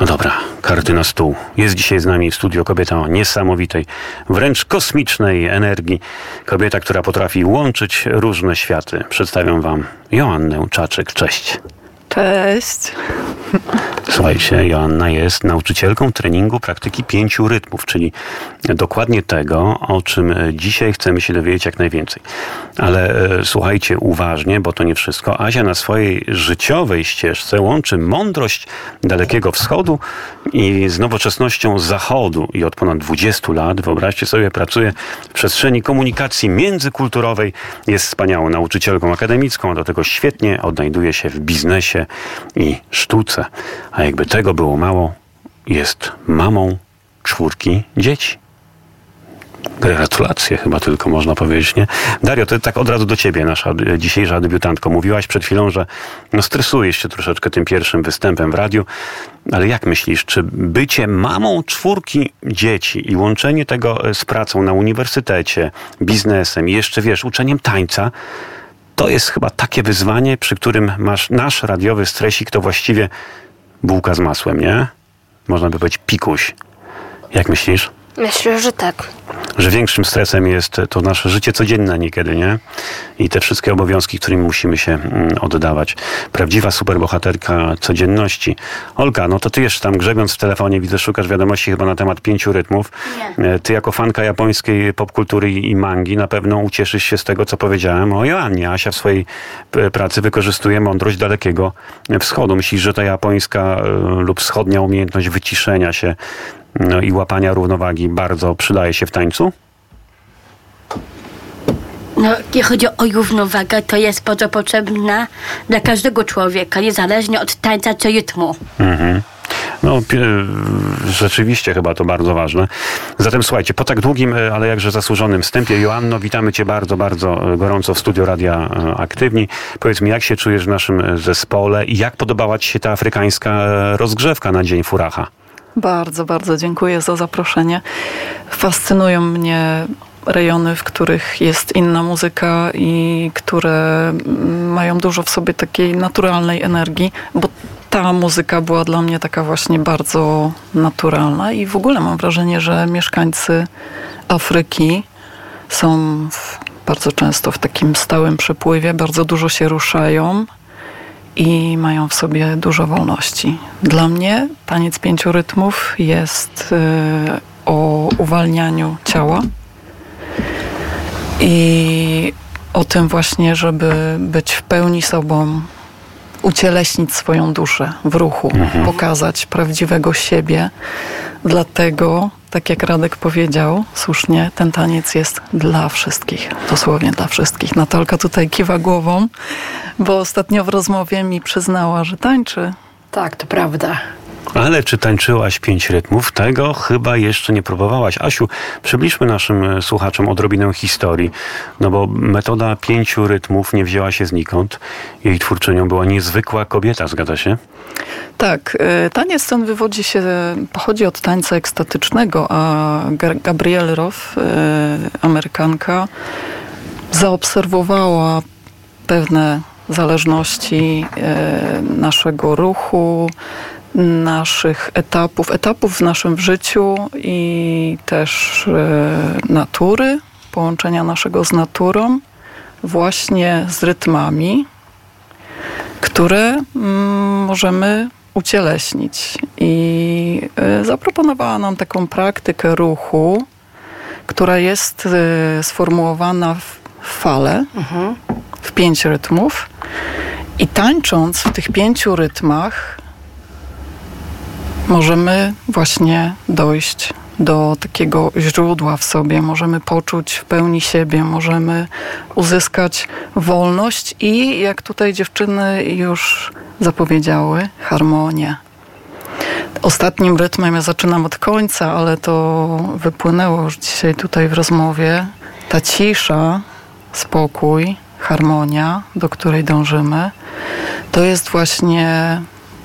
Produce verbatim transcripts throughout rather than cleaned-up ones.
dobra, karty na stół. Jest dzisiaj z nami w studio kobieta o niesamowitej, wręcz kosmicznej energii. Kobieta, która potrafi łączyć różne światy. Przedstawiam wam Joannę Czaczyk. Cześć. Cześć. Słuchajcie, Joanna jest nauczycielką treningu praktyki pięciu rytmów, czyli dokładnie tego, o czym dzisiaj chcemy się dowiedzieć jak najwięcej. Ale e, słuchajcie uważnie, bo to nie wszystko. Asia na swojej życiowej ścieżce łączy mądrość Dalekiego Wschodu i z nowoczesnością Zachodu. I od ponad dwudziestu lat, wyobraźcie sobie, pracuje w przestrzeni komunikacji międzykulturowej. Jest wspaniałą nauczycielką akademicką, a do tego świetnie odnajduje się w biznesie i sztuce. A jakby tego było mało, jest mamą czwórki dzieci. Gratulacje chyba tylko można powiedzieć, nie? Dario, to tak od razu do ciebie, nasza dzisiejsza debiutantko. Mówiłaś przed chwilą, że no stresujesz się troszeczkę tym pierwszym występem w radiu, ale jak myślisz, czy bycie mamą czwórki dzieci i łączenie tego z pracą na uniwersytecie, biznesem i jeszcze, wiesz, uczeniem tańca, to jest chyba takie wyzwanie, przy którym masz nasz radiowy stresik, to właściwie bułka z masłem, nie? Można by powiedzieć pikuś. Jak myślisz? Myślę, że tak. Że większym stresem jest to nasze życie codzienne niekiedy, nie? I te wszystkie obowiązki, którymi musimy się oddawać. Prawdziwa superbohaterka codzienności. Olga, no to ty jeszcze tam grzebiąc w telefonie, widzę, szukasz wiadomości chyba na temat pięciu rytmów. Nie. Ty jako fanka japońskiej popkultury i mangi na pewno ucieszysz się z tego, co powiedziałem o Joannie. Asia w swojej pracy wykorzystuje mądrość Dalekiego Wschodu. Myślisz, że ta japońska lub wschodnia umiejętność wyciszenia się no i łapania równowagi bardzo przydaje się w tańcu? No, jeśli chodzi o równowagę, to jest bardzo potrzebna dla każdego człowieka, niezależnie od tańca czy rytmu. Mhm. No, rzeczywiście chyba to bardzo ważne. Zatem słuchajcie, po tak długim, ale jakże zasłużonym wstępie, Joanno, witamy cię bardzo, bardzo gorąco w studio Radia Aktywni. Powiedz mi, jak się czujesz w naszym zespole i jak podobała ci się ta afrykańska rozgrzewka na Dzień Furaha? Bardzo, bardzo dziękuję za zaproszenie. Fascynują mnie rejony, w których jest inna muzyka i które mają dużo w sobie takiej naturalnej energii, bo ta muzyka była dla mnie taka właśnie bardzo naturalna i w ogóle mam wrażenie, że mieszkańcy Afryki są w, bardzo często w takim stałym przepływie, bardzo dużo się ruszają i mają w sobie dużo wolności. Dla mnie taniec pięciu rytmów jest y, o uwalnianiu ciała i o tym właśnie, żeby być w pełni sobą, ucieleśnić swoją duszę w ruchu, mhm. pokazać prawdziwego siebie. Dlatego, tak jak Radek powiedział, słusznie, ten taniec jest dla wszystkich. Dosłownie dla wszystkich. Natalka tutaj kiwa głową, bo ostatnio w rozmowie mi przyznała, że tańczy. Tak, to prawda. Ale czy tańczyłaś pięć rytmów? Tego chyba jeszcze nie próbowałaś. Asiu, przybliżmy naszym słuchaczom odrobinę historii, no bo metoda pięciu rytmów nie wzięła się znikąd. Jej twórczynią była niezwykła kobieta, zgadza się? Tak, taniec ten wywodzi się, pochodzi od tańca ekstatycznego, a Gabrielle Roth, Amerykanka, zaobserwowała pewne zależności naszego ruchu, naszych etapów, etapów w naszym życiu i też e, natury, połączenia naszego z naturą, właśnie z rytmami, które mm, możemy ucieleśnić. I e, zaproponowała nam taką praktykę ruchu, która jest e, sformułowana w, w fale, mhm. w pięć rytmów. I tańcząc w tych pięciu rytmach możemy właśnie dojść do takiego źródła w sobie, możemy poczuć w pełni siebie, możemy uzyskać wolność i, jak tutaj dziewczyny już zapowiedziały, harmonię. Ostatnim rytmem, ja zaczynam od końca, ale to wypłynęło już dzisiaj tutaj w rozmowie, ta cisza, spokój, harmonia, do której dążymy, to jest właśnie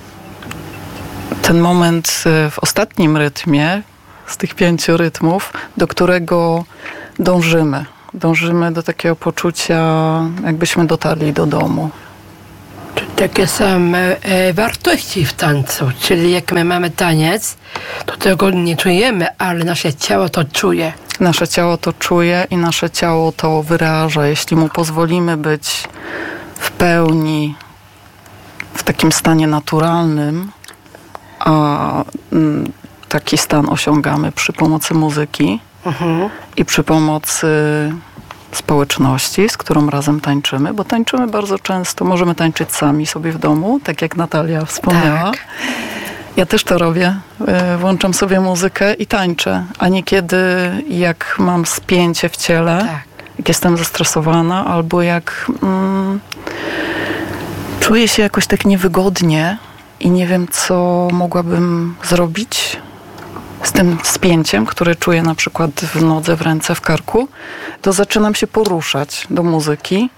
ten moment w ostatnim rytmie, z tych pięciu rytmów, do którego dążymy. Dążymy do takiego poczucia, jakbyśmy dotarli do domu. takie same e, wartości w tańcu, czyli jak my mamy taniec, to tego nie czujemy, ale nasze ciało to czuje. Nasze ciało to czuje i nasze ciało to wyraża. Jeśli mu pozwolimy być w pełni w takim stanie naturalnym, a mm, taki stan osiągamy przy pomocy muzyki mhm. i przy pomocy społeczności, z którą razem tańczymy, bo tańczymy bardzo często, możemy tańczyć sami sobie w domu, tak jak Natalia wspomniała. Tak. Ja też to robię. Włączam sobie muzykę i tańczę, a niekiedy jak mam spięcie w ciele, tak. jak jestem zestresowana, albo jak mm, czuję się jakoś tak niewygodnie i nie wiem, co mogłabym zrobić z tym spięciem, które czuję na przykład w nodze, w ręce, w karku, to zaczynam się poruszać do muzyki.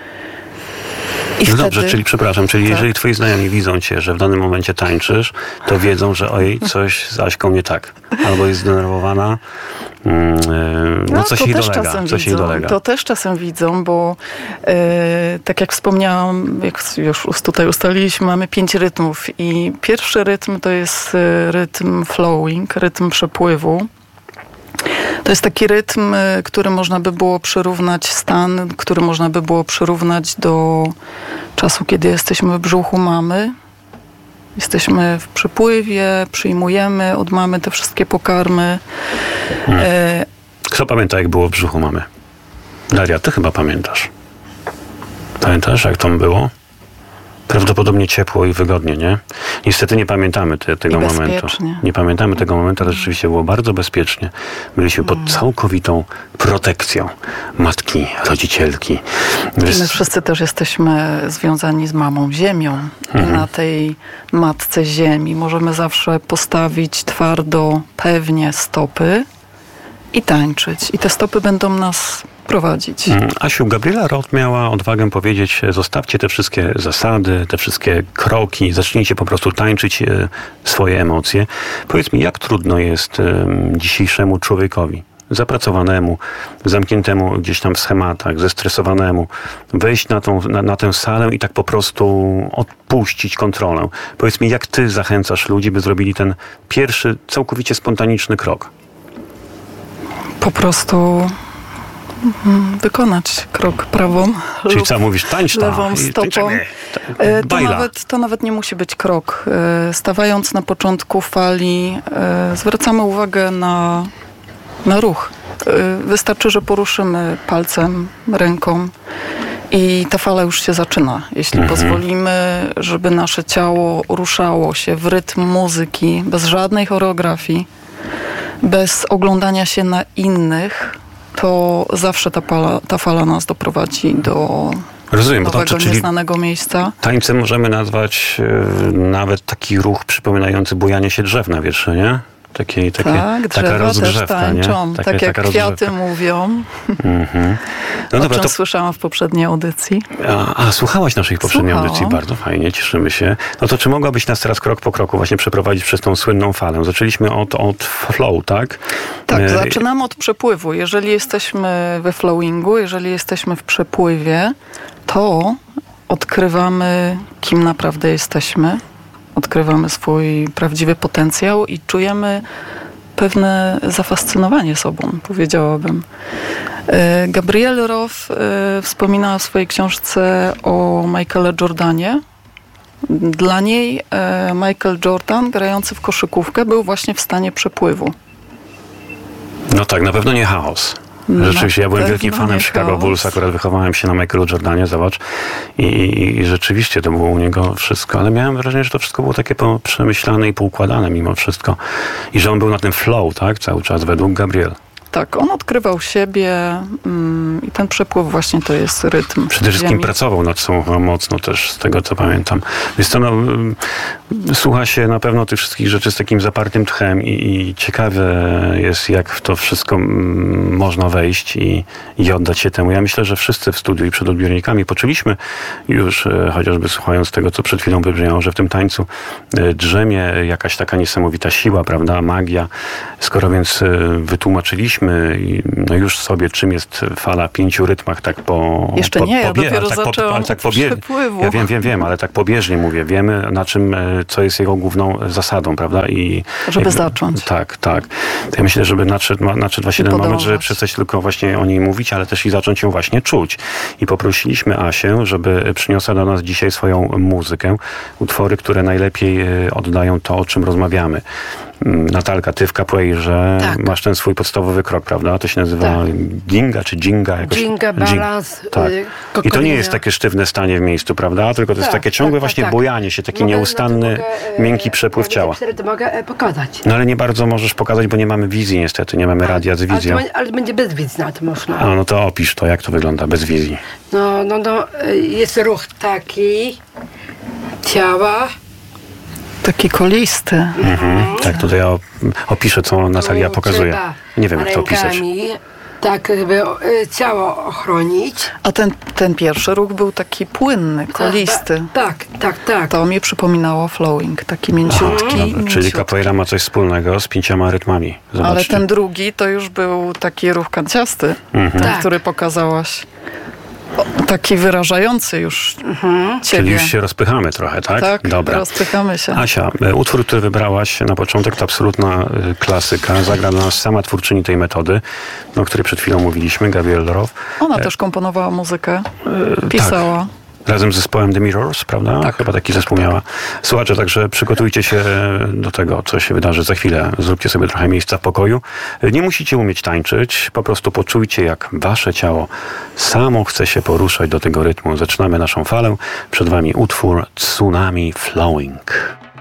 I no wtedy... dobrze, czyli przepraszam, czyli tak. jeżeli twoi znajomi widzą cię, że w danym momencie tańczysz, to wiedzą, że ojej, coś z Aśką nie tak. Albo jest zdenerwowana, mm, no, no coś jej dolega. Coś jej dolega. To też czasem widzą, bo e, tak jak wspomniałam, jak już tutaj ustaliliśmy, mamy pięć rytmów i pierwszy rytm to jest rytm flowing, rytm przepływu. To jest taki rytm, który można by było przyrównać, stan, który można by było przyrównać do czasu, kiedy jesteśmy w brzuchu mamy. Jesteśmy w przepływie, przyjmujemy od mamy te wszystkie pokarmy. Hmm. Kto pamięta, jak było w brzuchu mamy? Daria, ty chyba pamiętasz. Pamiętasz, jak tam było? Prawdopodobnie ciepło i wygodnie, nie? Niestety nie pamiętamy te, tego momentu. Nie pamiętamy tego momentu, ale rzeczywiście było bardzo bezpiecznie. Byliśmy pod całkowitą protekcją matki, rodzicielki. I my wszyscy też jesteśmy związani z mamą ziemią. Mhm. I na tej matce ziemi możemy zawsze postawić twardo, pewnie stopy i tańczyć. I te stopy będą nas prowadzić. Asiu, Gabriela Roth miała odwagę powiedzieć, zostawcie te wszystkie zasady, te wszystkie kroki, zacznijcie po prostu tańczyć swoje emocje. Powiedz mi, jak trudno jest dzisiejszemu człowiekowi, zapracowanemu, zamkniętemu gdzieś tam w schematach, zestresowanemu, wejść na, tą, na, na tę salę i tak po prostu odpuścić kontrolę. Powiedz mi, jak ty zachęcasz ludzi, by zrobili ten pierwszy, całkowicie spontaniczny krok? Po prostu wykonać krok prawą. Czyli co mówisz, tańcz lewą stopą. To nawet, to nawet nie musi być krok. Stawając na początku fali, zwracamy uwagę na, na ruch. Wystarczy, że poruszymy palcem, ręką i ta fala już się zaczyna. Jeśli mhm. pozwolimy, żeby nasze ciało ruszało się w rytm muzyki, bez żadnej choreografii, bez oglądania się na innych, to zawsze ta fala, ta fala nas doprowadzi do Rozumiem, nowego, bo to, czyli nieznanego miejsca. Tańcem możemy nazwać e, nawet taki ruch przypominający bujanie się drzew na wietrze, nie? Takie, takie, tak, taka drzewa rozgrzewka, też tańczą, nie? Takie, tak jak taka kwiaty rozgrzewka. mówią. Mm-hmm. No o dobra, czym to... słyszałam w poprzedniej audycji. A, a słuchałaś naszej poprzedniej Słuchałam. audycji, bardzo fajnie, cieszymy się. No to czy mogłabyś nas teraz krok po kroku właśnie przeprowadzić przez tą słynną falę? Zaczęliśmy od, od flow, tak? Tak, e... zaczynamy od przepływu. Jeżeli jesteśmy we flowingu, jeżeli jesteśmy w przepływie, to odkrywamy, kim naprawdę jesteśmy. Odkrywamy swój prawdziwy potencjał i czujemy pewne zafascynowanie sobą, powiedziałabym. Gabrielle Roth wspominała w swojej książce o Michaelu Jordanie. Dla niej Michael Jordan, grający w koszykówkę, był właśnie w stanie przepływu. No tak, na pewno nie chaos. Rzeczywiście, ja byłem wielkim fanem Chicago Bulls, akurat wychowałem się na Michaelu Jordanie, zobacz. I, i, I rzeczywiście to było u niego wszystko, ale miałem wrażenie, że to wszystko było takie przemyślane i poukładane mimo wszystko. I że on był na tym flow, tak, cały czas, według Gabrielle. Tak, on odkrywał siebie mm, i ten przepływ właśnie to jest rytm. Przede wszystkim ziemi. Pracował nad sobą mocno też, z tego co pamiętam. Więc to no, słucha się na pewno tych wszystkich rzeczy z takim zapartym tchem i, i ciekawe jest, jak w to wszystko mm, można wejść i, i oddać się temu. Ja myślę, że wszyscy w studiu i przed odbiornikami poczuliśmy już, e, chociażby słuchając tego, co przed chwilą wybrzmiało, że w tym tańcu e, drzemie jakaś taka niesamowita siła, prawda, magia. Skoro więc e, wytłumaczyliśmy powiedzmy no już sobie, czym jest fala pięciu rytmach, tak po... Jeszcze po, nie, ja pobie- dopiero tak po, zaczęłam ale tak od pobie- przepływu. Ja wiem, wiem, wiem, ale tak pobieżnie mówię. Wiemy, na czym, co jest jego główną zasadą, prawda? I Żeby zacząć. Tak, tak. To ja myślę, żeby nadszedł, nadszedł właśnie I ten moment, żeby podążać. przestać tylko właśnie o niej mówić, ale też i zacząć ją właśnie czuć. I poprosiliśmy Asię, żeby przyniosła do nas dzisiaj swoją muzykę. Utwory, które najlepiej e, oddają to, o czym rozmawiamy. Mm, Natalka, ty w capoeirze Tak. masz ten swój podstawowy krok, prawda? To się nazywa Tak. ginga czy dżinga? Jakoś. Dżinga, balans, Tak. y, I to nie kokonina. jest takie sztywne stanie w miejscu, prawda? Tylko to jest Tak, takie ciągłe tak, tak, właśnie tak. bujanie się, taki Mogę- nieustanny, no to mogę, e, miękki przepływ jak ciała. będę To mogę e, pokazać. No ale nie bardzo możesz pokazać, bo nie mamy wizji niestety, nie mamy radia z Ale, wizją. to, będzie- ale będzie bez widz na to można. A no to opisz to, jak to wygląda bez wizji. No, no, no, y, jest ruch taki ciała. Taki kolisty. Mhm. Tak, tutaj ja opiszę, co Natalia Tu pokazuje. trzeba Nie wiem, jak to opisać. rękami tak, żeby y, ciało ochronić. A ten, ten pierwszy ruch był taki płynny, kolisty. Tak, tak, tak. To mi przypominało flowing, taki mięciutki. Dobra, czyli mięciutki. capoeira ma coś wspólnego z pięcioma rytmami. Ale Zobaczcie. ten drugi to już był taki ruch kanciasty, Mhm. ten, Tak. który pokazałaś. O, taki wyrażający już ciebie. Czyli już się rozpychamy trochę, tak? Tak, Dobra. rozpychamy się. Asia, e, utwór, który wybrałaś na początek, to absolutna e, klasyka. Zagra dla nas sama twórczyni tej metody, o której przed chwilą mówiliśmy, Gabrielle Roth. Ona też komponowała muzykę, pisała. Razem z zespołem The Mirrors, prawda? Tak. Chyba taki zespół miała. Słuchajcie, także przygotujcie się do tego, co się wydarzy za chwilę. Zróbcie sobie trochę miejsca w pokoju. Nie musicie umieć tańczyć, po prostu poczujcie, jak wasze ciało samo chce się poruszać do tego rytmu. Zaczynamy naszą falę. Przed wami utwór Tsunami Flowing.